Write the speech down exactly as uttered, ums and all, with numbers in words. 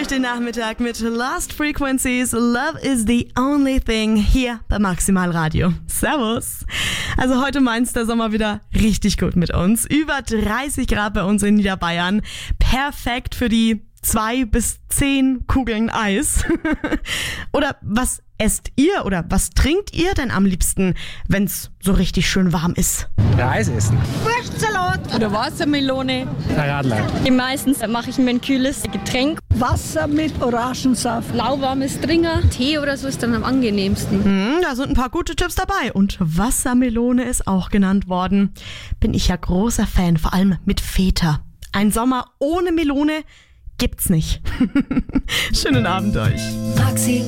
euch den Nachmittag mit Lost Frequencies. Love is the only thing hier bei Maximal Radio. Servus. Also heute meint's der Sommer wieder richtig gut mit uns. Über dreißig Grad bei uns in Niederbayern. Perfekt für die zwei bis zehn Kugeln Eis. Oder was esst ihr oder was trinkt ihr denn am liebsten, wenn's so richtig schön warm ist? Reis essen. Wurstsalat oder Wassermelone. Radler. Meistens mache ich mir ein kühles Getränk. Wasser mit Orangensaft. Lauwarmes Stringer. Tee oder so ist dann am angenehmsten. Hm, da sind ein paar gute Tipps dabei. Und Wassermelone ist auch genannt worden. Bin ich ja großer Fan, vor allem mit Feta. Ein Sommer ohne Melone gibt's nicht. Schönen Abend euch. Maxi